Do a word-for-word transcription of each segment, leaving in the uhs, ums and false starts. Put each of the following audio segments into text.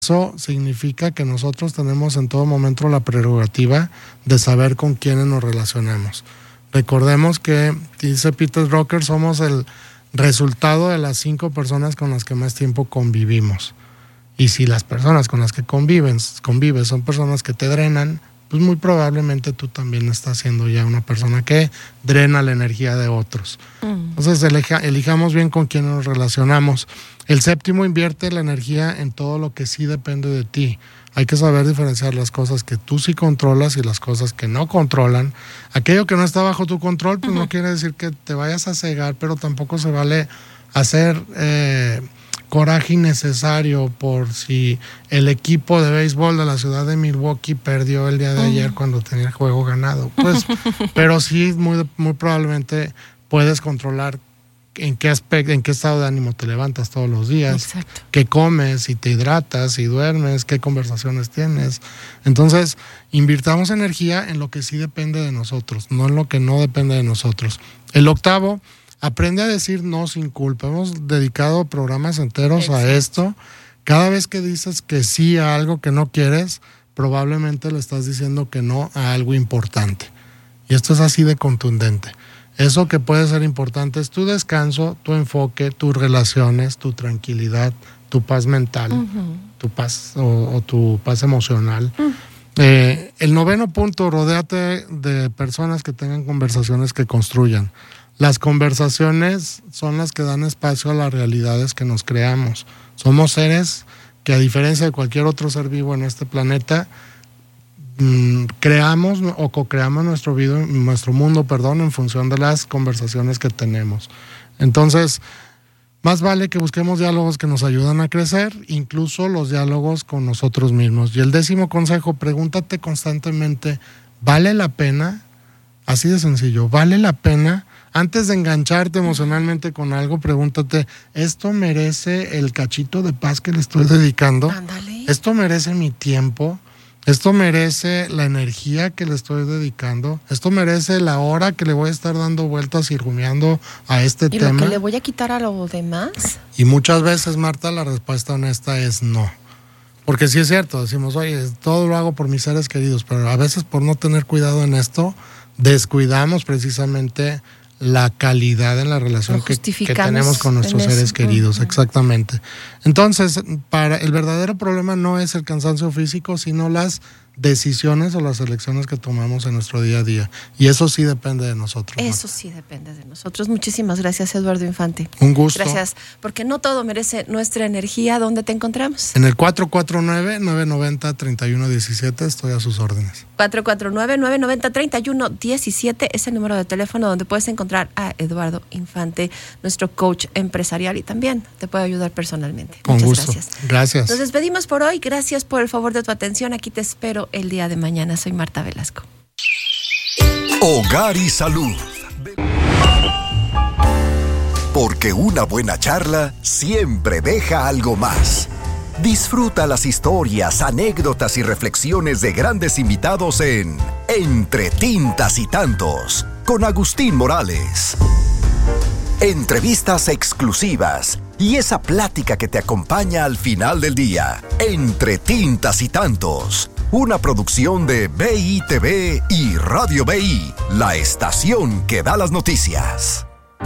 Eso significa que nosotros tenemos en todo momento la prerrogativa de saber con quiénes nos relacionamos. Recordemos que, dice Peter Drucker, somos el resultado de las cinco personas con las que más tiempo convivimos. Y si las personas con las que conviven, convives son personas que te drenan, pues muy probablemente tú también estás siendo ya una persona que drena la energía de otros. Mm. Entonces elija, elijamos bien con quién nos relacionamos. El séptimo, invierte la energía en todo lo que sí depende de ti. Hay que saber diferenciar las cosas que tú sí controlas y las cosas que no controlan. Aquello que no está bajo tu control, pues uh-huh. no quiere decir que te vayas a cegar, pero tampoco se vale hacer eh, coraje innecesario por si el equipo de béisbol de la ciudad de Milwaukee perdió el día de ayer uh-huh. cuando tenía el juego ganado. Pues, pero sí, muy, muy probablemente puedes controlar en qué aspecto, en qué estado de ánimo te levantas todos los días, exacto. Qué comes, si te hidratas, si duermes, qué conversaciones tienes. Entonces, invirtamos energía en lo que sí depende de nosotros, no en lo que no depende de nosotros. El octavo, aprende a decir no sin culpa. Hemos dedicado programas enteros exacto. a esto. Cada vez que dices que sí a algo que no quieres, probablemente le estás diciendo que no a algo importante. Y esto es así de contundente. Eso que puede ser importante es tu descanso, tu enfoque, tus relaciones, tu tranquilidad, tu paz mental, uh-huh. tu paz o, o tu paz emocional. Uh-huh. Eh, el noveno punto, rodéate de personas que tengan conversaciones que construyan. Las conversaciones son las que dan espacio a las realidades que nos creamos. Somos seres que, a diferencia de cualquier otro ser vivo en este planeta, creamos o co-creamos nuestro, video, nuestro mundo perdón, en función de las conversaciones que tenemos. Entonces, más vale que busquemos diálogos que nos ayudan a crecer, incluso los diálogos con nosotros mismos. Y el décimo consejo, pregúntate constantemente, ¿vale la pena? Así de sencillo, ¿vale la pena? Antes de engancharte emocionalmente con algo, pregúntate, ¿esto merece el cachito de paz que le estoy dedicando? Ándale. ¿Esto merece mi tiempo? ¿Esto merece la energía que le estoy dedicando? ¿Esto merece la hora que le voy a estar dando vueltas y rumiando a este ¿Y tema? ¿Y lo que le voy a quitar a lo demás? Y muchas veces, Marta, la respuesta honesta es no. Porque sí es cierto, decimos, oye, todo lo hago por mis seres queridos, pero a veces por no tener cuidado en esto, descuidamos precisamente la calidad en la relación que, que tenemos con nuestros seres queridos, uh-huh. exactamente. Entonces, para el verdadero problema no es el cansancio físico, sino las decisiones o las elecciones que tomamos en nuestro día a día. Y eso sí depende de nosotros. Eso ¿no? sí depende de nosotros. Muchísimas gracias, Eduardo Infante. Un gusto. Gracias, porque no todo merece nuestra energía. ¿Dónde te encontramos? En el cuatro cuatro nueve, nueve nueve cero, tres uno uno siete, estoy a sus órdenes. cuatro cuatro nueve, nueve nueve cero, tres uno uno siete es el número de teléfono donde puedes encontrar a Eduardo Infante, nuestro coach empresarial, y también te puede ayudar personalmente. Con Muchas gusto. gracias. Gracias. Nos despedimos por hoy. Gracias por el favor de tu atención. Aquí te espero el día de mañana. Soy Marta Velasco. Hogar y salud. Porque una buena charla siempre deja algo más. Disfruta las historias, anécdotas y reflexiones de grandes invitados en Entre Tintas y Tantos, con Agustín Morales. Entrevistas exclusivas y esa plática que te acompaña al final del día. Entre Tintas y Tantos, una producción de B I T V y Radio B I, la estación que da las noticias.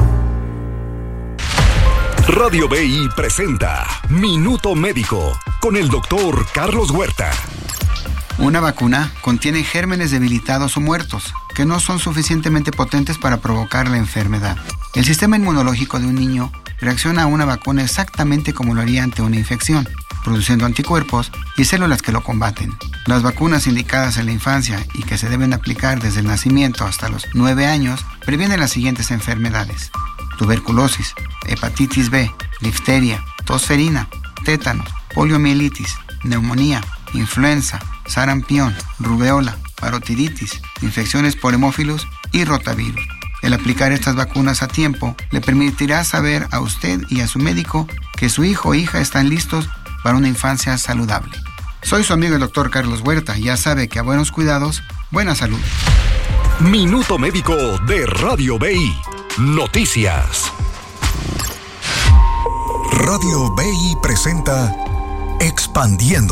Radio B I presenta Minuto Médico con el doctor Carlos Huerta. Una vacuna contiene gérmenes debilitados o muertos que no son suficientemente potentes para provocar la enfermedad. El sistema inmunológico de un niño reacciona a una vacuna exactamente como lo haría ante una infección, produciendo anticuerpos y células que lo combaten. Las vacunas indicadas en la infancia y que se deben aplicar desde el nacimiento hasta los nueve años previenen las siguientes enfermedades: tuberculosis, hepatitis B, difteria, tosferina, tétanos, poliomielitis, neumonía, influenza, sarampión, rubeola, parotiditis, infecciones por hemófilos y rotavirus. El aplicar estas vacunas a tiempo le permitirá saber a usted y a su médico que su hijo o hija están listos para una infancia saludable. Soy su amigo el doctor Carlos Huerta. Ya sabe que a buenos cuidados, buena salud. Minuto Médico de Radio B I. Noticias. Radio B I presenta Expandiendo